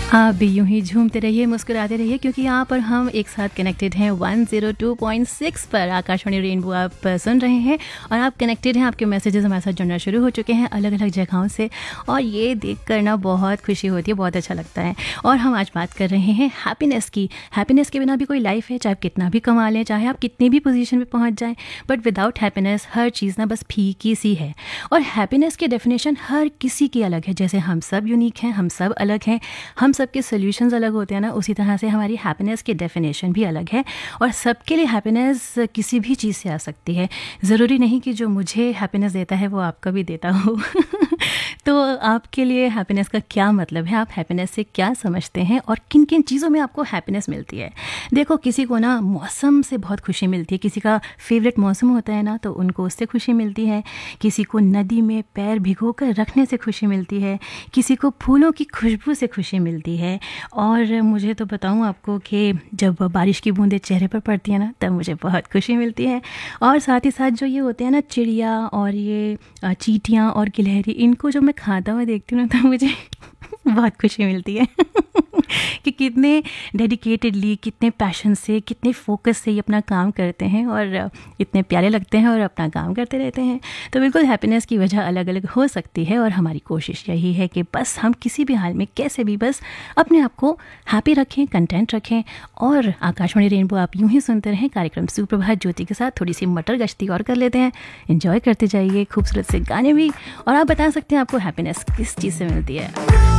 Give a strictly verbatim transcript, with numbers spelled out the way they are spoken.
आप भी यूं ही झूमते रहिए, मुस्कुराते रहिए, क्योंकि यहाँ पर हम एक साथ कनेक्टेड हैं one zero two point six पर। आकाशवाणी रेनबो आप सुन रहे हैं और आप कनेक्टेड हैं। आपके मैसेजेस हमारे साथ जुड़ना शुरू हो चुके हैं अलग अलग जगहों से, और ये देख कर ना बहुत खुशी होती है, बहुत अच्छा लगता है। और हम आज बात कर रहे हैं हैप्पीनेस की। हैप्पीनेस के बिना भी कोई लाइफ है, चाहे आप कितना भी कमा लें, चाहे आप कितनी भी पोजीशन पे पहुंच जाएं, बट विदाउट हैप्पीनेस हर चीज़ ना बस फीकी सी है। और हैप्पीनेस की डेफिनेशन हर किसी की अलग है। जैसे हम सब यूनिक हैं, हम सब अलग हैं, हम सबके सोल्यूशंस अलग होते हैं ना, उसी तरह से हमारी हैप्पीनेस की डेफिनेशन भी अलग है। और सबके लिए हैप्पीनेस किसी भी चीज़ से आ सकती है। ज़रूरी नहीं कि जो मुझे हैप्पीनेस देता है वो आपका भी देता हो। तो आपके लिए हैप्पीनेस का क्या मतलब है, आप हैप्पीनेस से क्या समझते हैं, और किन किन चीज़ों में आपको हैप्पीनेस मिलती है। देखो, किसी को ना मौसम से बहुत खुशी मिलती है, किसी का फेवरेट मौसम होता है ना, तो उनको उससे खुशी मिलती है। किसी को नदी में पैर भिगो कर रखने से खुशी मिलती है, किसी को फूलों की खुशबू से खुशी मिलती है। और मुझे तो बताऊं आपको कि जब बारिश की बूंदें चेहरे पर पड़ती है ना, तब मुझे बहुत खुशी मिलती है। और साथ ही साथ जो ये होते हैं ना चिड़िया और ये चींटियाँ और गिलहरी, इनको जब मैं खाता हुआ देखती हूँ ना, तो मुझे बहुत खुशी मिलती है कि कितने डेडिकेटेडली, कितने पैशन से, कितने फोकस से ये अपना काम करते हैं और इतने प्यारे लगते हैं और अपना काम करते रहते हैं। तो बिल्कुल हैप्पीनेस की वजह अलग अलग हो सकती है, और हमारी कोशिश यही है कि बस हम किसी भी हाल में कैसे भी बस अपने आप को हैप्पी रखें, कंटेंट रखें। और आकाशवाणी रेनबो आप यूं ही सुनते रहें। कार्यक्रम सुप्रभात ज्योति के साथ थोड़ी सी मटर गश्ती और कर लेते हैं, एंजॉय करते जाइए खूबसूरत से गाने भी। और आप बता सकते हैं आपको हैप्पीनेस किस चीज़ से मिलती है।